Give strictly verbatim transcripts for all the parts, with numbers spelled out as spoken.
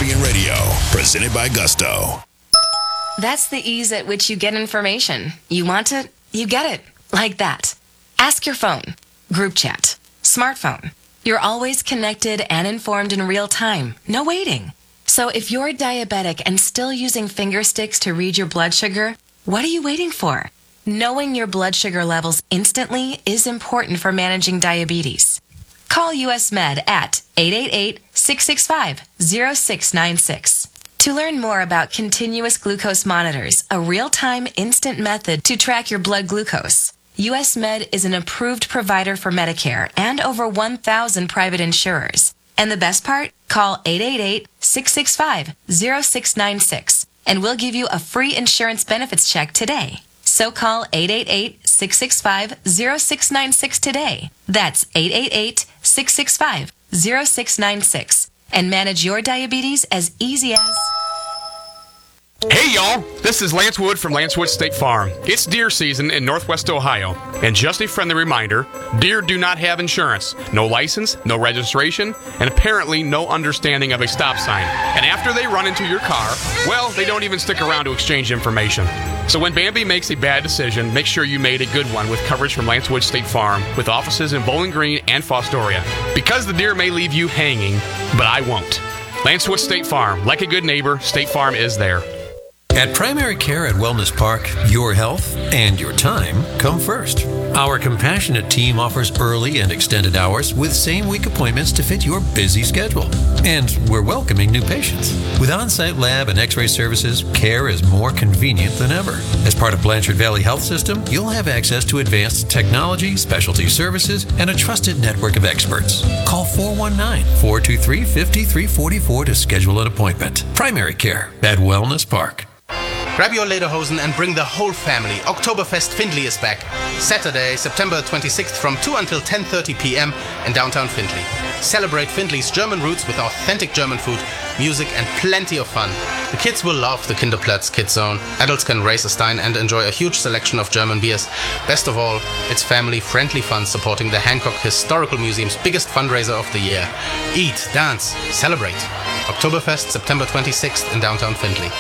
P N Radio, presented by Gusto. That's the ease at which you get information. You want it, you get it. Like that. Ask your phone. Group chat. Smartphone. You're always connected and informed in real time. No waiting. So if you're diabetic and still using finger sticks to read your blood sugar, what are you waiting for? Knowing your blood sugar levels instantly is important for managing diabetes. Call U S Med at eight eight eight, six six five, zero six nine six. To learn more about continuous glucose monitors, a real-time instant method to track your blood glucose, U S Med is an approved provider for Medicare and over one thousand private insurers. And the best part? Call eight eight eight, six six five, zero six nine six and we'll give you a free insurance benefits check today. So call eight eight eight, six six five, zero six nine six today. That's eight eight eight, six six five, zero six nine six and manage your diabetes as easy as... Hey y'all, this is Lance Wood from Lance Wood State Farm. It's deer season in Northwest Ohio, and just a friendly reminder, deer do not have insurance, no license, no registration, and apparently no understanding of a stop sign. And after they run into your car, well, they don't even stick around to exchange information. So when Bambi makes a bad decision, make sure you made a good one with coverage from Lance Wood State Farm, with offices in Bowling Green and Fostoria. Because the deer may leave you hanging, but I won't. Lance Wood State Farm, like a good neighbor, State Farm is there. At Primary Care at Wellness Park, your health and your time come first. Our compassionate team offers early and extended hours with same-week appointments to fit your busy schedule. And we're welcoming new patients. With on-site lab and x-ray services, care is more convenient than ever. As part of Blanchard Valley Health System, you'll have access to advanced technology, specialty services, and a trusted network of experts. Call four one nine, four two three, five three four four to schedule an appointment. Primary Care at Wellness Park. Grab your lederhosen and bring the whole family. Oktoberfest Findlay is back. Saturday, September twenty-sixth from two until ten thirty p.m. in downtown Findlay. Celebrate Findlay's German roots with authentic German food, music, and plenty of fun. The kids will love the Kinderplatz Kids Zone. Adults can raise a stein and enjoy a huge selection of German beers. Best of all, it's family-friendly fun supporting the Hancock Historical Museum's biggest fundraiser of the year. Eat, dance, celebrate. Oktoberfest, September twenty-sixth in downtown Findlay.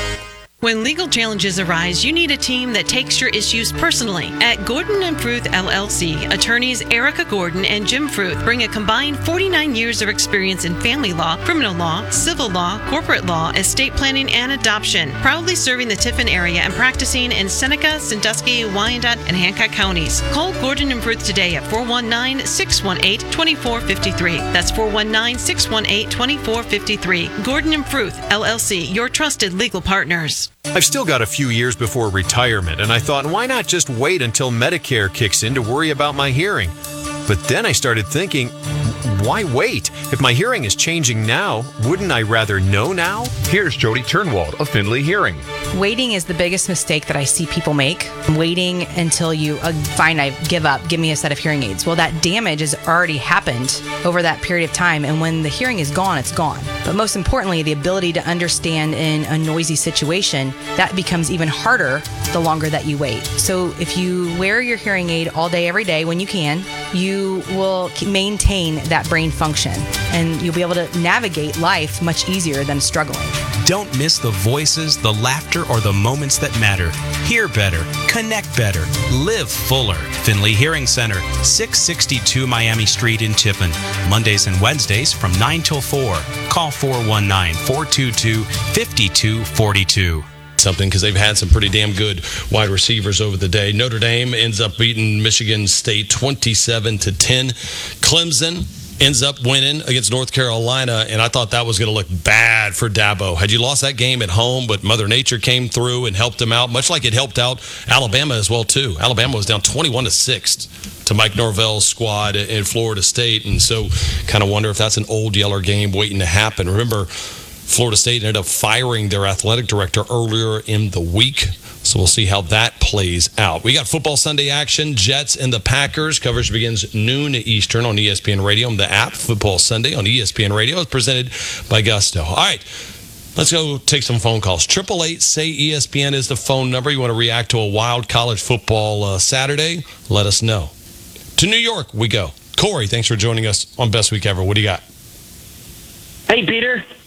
When legal challenges arise, you need a team that takes your issues personally. At Gordon and Fruth L L C, attorneys Erica Gordon and Jim Fruth bring a combined forty-nine years of experience in family law, criminal law, civil law, corporate law, estate planning, and adoption, proudly serving the Tiffin area and practicing in Seneca, Sandusky, Wyandotte, and Hancock counties. Call Gordon and Fruth today at four one nine, six one eight, two four five three. That's four one nine, six one eight, two four five three. Gordon and Fruth L L C, your trusted legal partners. I've still got a few years before retirement, and I thought, why not just wait until Medicare kicks in to worry about my hearing? But then I started thinking, why wait? If my hearing is changing now, wouldn't I rather know now? Here's Jody Turnwald of Findlay Hearing. Waiting is the biggest mistake that I see people make. Waiting until you, uh, fine, I give up, give me a set of hearing aids. Well, that damage has already happened over that period of time, and when the hearing is gone, it's gone. But most importantly, the ability to understand in a noisy situation, that becomes even harder the longer that you wait. So if you wear your hearing aid all day, every day when you can, you will maintain that brain function, and you'll be able to navigate life much easier than struggling. Don't miss the voices, the laughter, or the moments that matter. Hear better, connect better, live fuller. Findlay Hearing Center, six sixty-two Miami Street in Tiffin. Mondays and Wednesdays from nine till four. Call four one nine, four two two, five two four two. Something because they've had some pretty damn good wide receivers over the day. Notre Dame ends up beating Michigan State twenty-seven to ten. Clemson ends up winning against North Carolina, and I thought that was going to look bad for Dabo. Had you lost that game at home, but Mother Nature came through and helped him out, much like it helped out Alabama as well, too. Alabama was down twenty-one to six to Mike Norvell's squad in Florida State, and so kind of wonder if that's an old Yeller game waiting to happen. Remember, Florida State ended up firing their athletic director earlier in the week. So we'll see how that plays out. We got football Sunday action, Jets and the Packers. Coverage begins noon Eastern on E S P N Radio on the app. Football Sunday on E S P N Radio is presented by Gusto. All right, let's go take some phone calls. eight eight eight, say E S P N is the phone number. You want to react to a wild college football uh, Saturday? Let us know. To New York we go. Corey, thanks for joining us on Best Week Ever. What do you got? Hey, Peter.